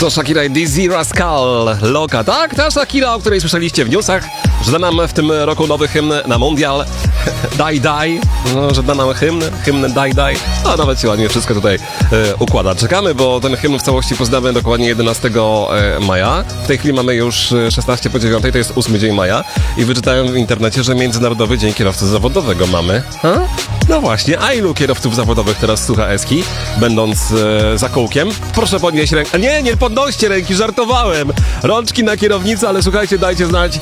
To Shakira i Dizzy Rascal, Loka. Tak, ta Shakira, o której słyszeliście w newsach, że da nam w tym roku nowy hymn na mundial. Daj, daj, no, że da nam hymn daj, daj. A nawet się ładnie wszystko tutaj układa. Czekamy, bo ten hymn w całości poznamy dokładnie 11 maja. W tej chwili mamy już 16 po 9, to jest 8 dzień maja. I wyczytałem w internecie, że Międzynarodowy Dzień Kierowcy Zawodowego mamy. No właśnie, a ilu kierowców zawodowych teraz słucha Eski, będąc za kółkiem? Proszę podnieść rękę. Nie podnoście ręki, żartowałem. Rączki na kierownicę, ale słuchajcie, dajcie znać,